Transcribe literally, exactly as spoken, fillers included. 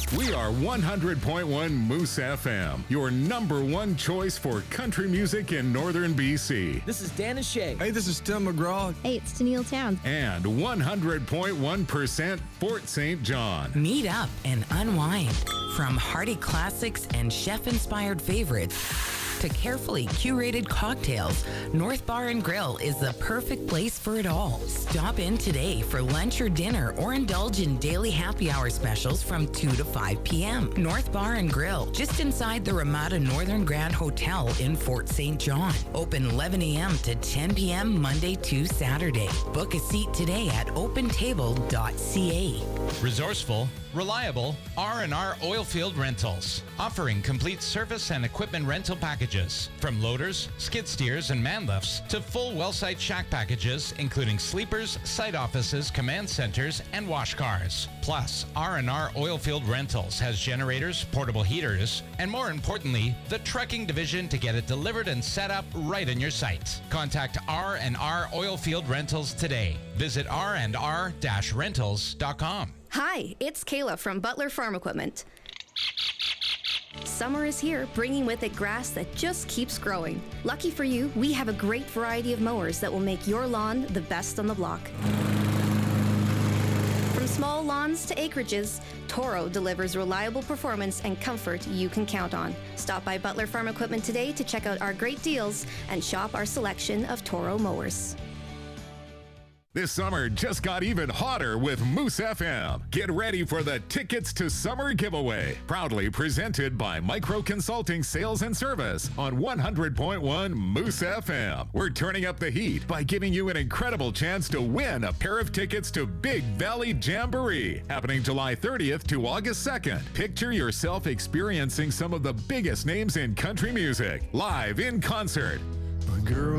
We are one hundred point one Moose F M, your number one choice for country music in northern B C. This is Dan and Shay. Hey, this is Tim McGraw. Hey, it's Tennille Towns. And one hundred point one percent Fort Saint John. Meet up and unwind. From hearty classics and chef-inspired favorites to carefully curated cocktails, North Bar and Grill is the perfect place for it all. Stop in today for lunch or dinner or indulge in daily happy hour specials from two to five p.m. North Bar and Grill, just inside the Ramada Northern Grand Hotel in Fort Saint John. Open eleven a.m. to ten p.m. Monday to Saturday. Book a seat today at open table dot c a. Resourceful, reliable, R and R Oilfield Rentals, offering complete service and equipment rental packages, from loaders, skid steers, and man lifts to full well site shack packages, including sleepers, site offices, command centers, and wash cars. Plus, R and R Oilfield Rentals has generators, portable heaters, and more importantly, the trucking division to get it delivered and set up right in your site. Contact R and R Oilfield Rentals today. Visit r and r dash rentals dot com. Hi, it's Kayla from Butler Farm Equipment. Summer is here, bringing with it grass that just keeps growing. Lucky for you, we have a great variety of mowers that will make your lawn the best on the block. From small lawns to acreages, Toro delivers reliable performance and comfort you can count on. Stop by Butler Farm Equipment today to check out our great deals and shop our selection of Toro mowers. This summer just got even hotter with Moose F M. Get ready for the Tickets to Summer giveaway, proudly presented by Micro Consulting Sales and Service on one hundred point one Moose F M. We're turning up the heat by giving you an incredible chance to win a pair of tickets to Big Valley Jamboree, happening July thirtieth to August second. Picture yourself experiencing some of the biggest names in country music, live in concert. A girl